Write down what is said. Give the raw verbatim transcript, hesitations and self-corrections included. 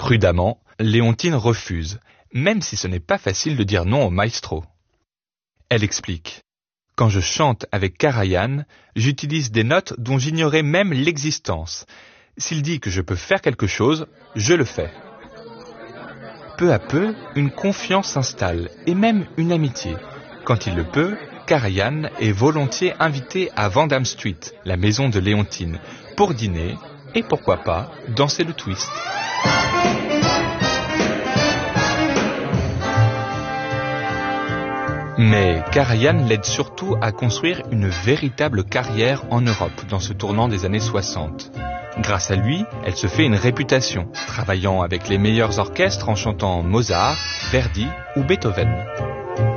Prudemment, Léontine refuse, même si ce n'est pas facile de dire non au maestro. Elle explique. Quand je chante avec Karajan, j'utilise des notes dont j'ignorais même l'existence. S'il dit que je peux faire quelque chose, je le fais. Peu à peu, une confiance s'installe, et même une amitié. Quand il le peut, Karajan est volontiers invité à Vandamme Street, la maison de Léontine, pour dîner, et pourquoi pas, danser le twist. Mais Karajan l'aide surtout à construire une véritable carrière en Europe dans ce tournant des années soixante. Grâce à lui, elle se fait une réputation, travaillant avec les meilleurs orchestres en chantant Mozart, Verdi ou Beethoven.